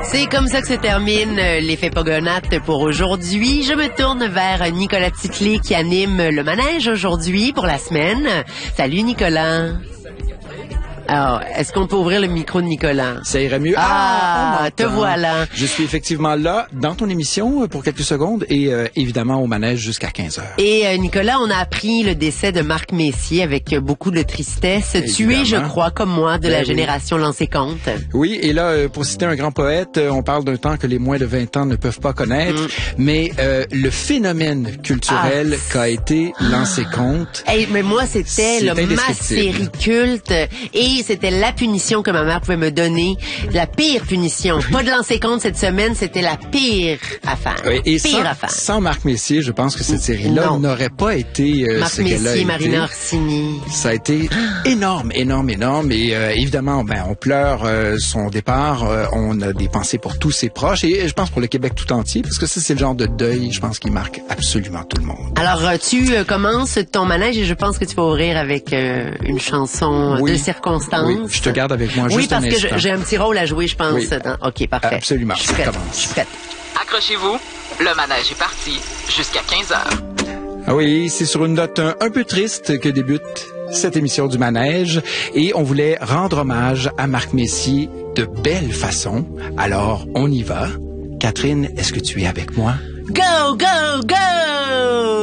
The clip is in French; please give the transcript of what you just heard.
C'est comme ça que se termine l'effet Pogonates pour aujourd'hui. Je me tourne vers Nicolas Titley qui anime le manège aujourd'hui pour la semaine. Salut Nicolas. Alors, est-ce qu'on peut ouvrir le micro de Nicolas? Ça irait mieux. Te voilà. Je suis effectivement là dans ton émission pour quelques secondes et évidemment au manège jusqu'à 15h. Et Nicolas, on a appris le décès de Marc Messier avec beaucoup de tristesse. Évidemment. Tu es, je crois, comme moi, de la génération Lancé Compte. Oui, et là, pour citer un grand poète, on parle d'un temps que les moins de 20 ans ne peuvent pas connaître, mais le phénomène culturel qu'a été Lancé Compte. Hey, mais moi, c'était ma série culte et c'était la punition que ma mère pouvait me donner. La pire punition. Pas de Lancé Compte cette semaine, c'était la pire affaire. Oui, et pire affaire. Sans Marc Messier, je pense que cette série-là n'aurait pas été Marc ce qu'elle a Messier, été. Marina Orsini. Ça a été énorme. Et évidemment, on pleure son départ. On a des pensées pour tous ses proches et je pense pour le Québec tout entier, parce que ça, c'est le genre de deuil, je pense, qui marque absolument tout le monde. Alors, tu commences ton manège et je pense que tu vas ouvrir avec une chanson de circonstance. Oui, je te garde avec moi juste un instant. Oui, parce que j'ai un petit rôle à jouer, je pense. Oui. OK, parfait. Absolument, je suis prête. commence. Je suis prête. Accrochez-vous, le manège est parti jusqu'à 15h. Ah oui, c'est sur une note un peu triste que débute cette émission du manège et on voulait rendre hommage à Marc Messier de belle façon. Alors, on y va. Catherine, est-ce que tu es avec moi? Go, go, go!